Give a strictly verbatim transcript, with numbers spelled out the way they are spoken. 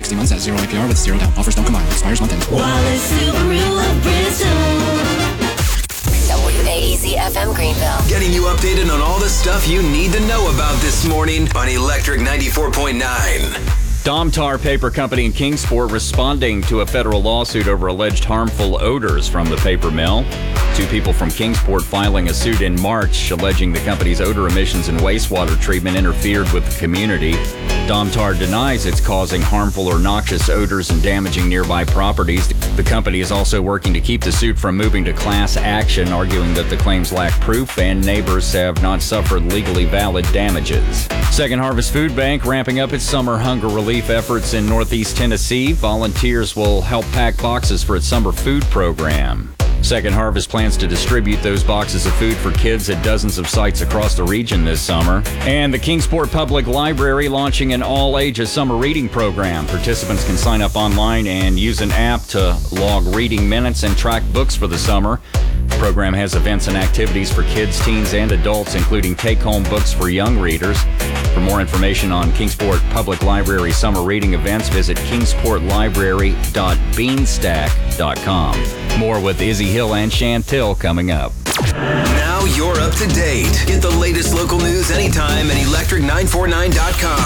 sixty months at zero A P R with zero down. Offers don't combine. Expires month end. Wallace Subaru of Bristol. W A E Z F M Greenville. Getting you updated on all the stuff you need to know about this morning on Electric ninety-four point nine. Domtar Paper Company in Kingsport responding to a federal lawsuit over alleged harmful odors from the paper mill. Two people from Kingsport filing a suit in March alleging the company's odor emissions and wastewater treatment interfered with the community. Domtar denies it's causing harmful or noxious odors and damaging nearby properties. The company is also working to keep the suit from moving to class action, arguing that the claims lack proof and neighbors have not suffered legally valid damages. Second Harvest Food Bank ramping up its summer hunger relief efforts in Northeast Tennessee. Volunteers will help pack boxes for its summer food program. Second Harvest plans to distribute those boxes of food for kids at dozens of sites across the region this summer. And the Kingsport Public Library launching an all-ages summer reading program. Participants can sign up online and use an app to log reading minutes and track books for the summer. The program has events and activities for kids, teens, and adults, including take-home books for young readers. For more information on Kingsport Public Library summer reading events, visit kingsport library dot beanstack dot com. More with Izzy Hill and Chantil coming up. Now you're up to date. Get the latest local news anytime at electric nine forty-nine dot com.